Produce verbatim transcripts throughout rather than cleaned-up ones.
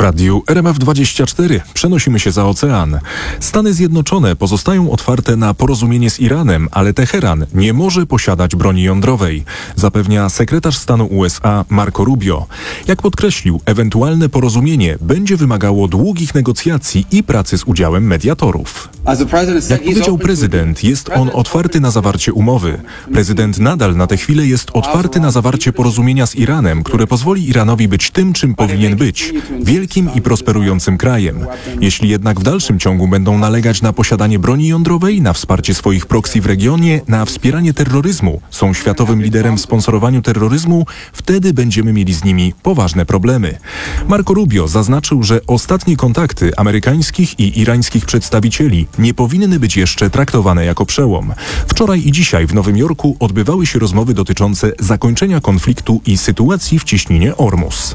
radiu R M F dwadzieścia cztery przenosimy się za ocean. Stany Zjednoczone pozostają otwarte na porozumienie z Iranem, ale Teheran nie może posiadać broni jądrowej, zapewnia sekretarz stanu U S A Marco Rubio. Jak podkreślił, ewentualne porozumienie będzie wymagało długich negocjacji i pracy z udziałem mediatorów. Jak powiedział prezydent, jest on otwarty na zawarcie umowy. Prezydent nadal na tę chwilę jest otwarty na zawarcie porozumienia z Iranem, które pozwoli Iranowi być tym, czym powinien być. Wielkim i prosperującym krajem. Jeśli jednak w dalszym ciągu będą nalegać na posiadanie broni jądrowej, na wsparcie swoich proxy w regionie, na wspieranie terroryzmu, są światowym liderem w sponsorowaniu terroryzmu, wtedy będziemy mieli z nimi poważne problemy. Marco Rubio zaznaczył, że ostatnie kontakty amerykańskich i irańskich przedstawicieli nie powinny być jeszcze traktowane jako przełom. Wczoraj i dzisiaj w Nowym Jorku odbywały się rozmowy dotyczące zakończenia konfliktu i sytuacji w cieśninie Ormus.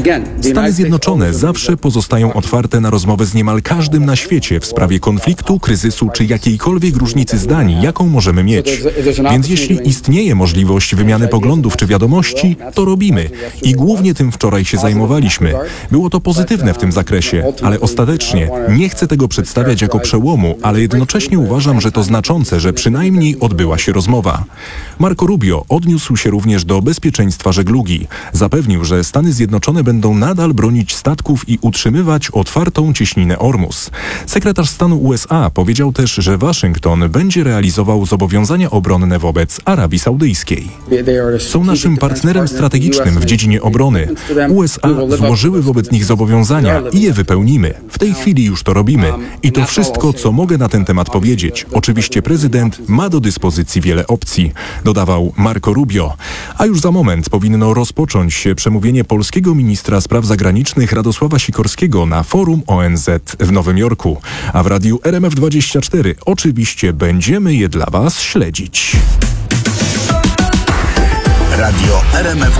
Stany Zjednoczone zawsze pozostają otwarte na rozmowę z niemal każdym na świecie w sprawie konfliktu, kryzysu czy jakiejkolwiek różnicy zdań, jaką możemy mieć. Więc jeśli istnieje możliwość wymiany poglądów czy wiadomości, to robimy. I głównie tym wczoraj się zajmowaliśmy. Było to pozytywne w tym zakresie, ale ostatecznie nie chcę tego przedstawiać jako przełomu, ale jednocześnie uważam, że to znaczące, że przynajmniej odbyła się rozmowa. Marco Rubio odniósł się również do bezpieczeństwa żeglugi. Zapewnił, że Stany Zjednoczone będą nadal bronić statków i utrzymywać otwartą cieśninę Ormus. Sekretarz stanu U S A powiedział też, że Waszyngton będzie realizował zobowiązania obronne wobec Arabii Saudyjskiej. Są naszym partnerem strategicznym w dziedzinie obrony. U S A złożyły wobec nich zobowiązania i je wypełnimy. W tej chwili już to robimy. I to wszystko, co mogę na ten temat powiedzieć. Oczywiście prezydent ma do dyspozycji wiele opcji, dodawał Marco Rubio. A już za moment powinno rozpocząć się przemówienie polskiego ministra spraw zagranicznych Radosława Sikorskiego na forum O N Z w Nowym Jorku. A w radiu R M F dwadzieścia cztery oczywiście będziemy je dla Was śledzić. Radio R M F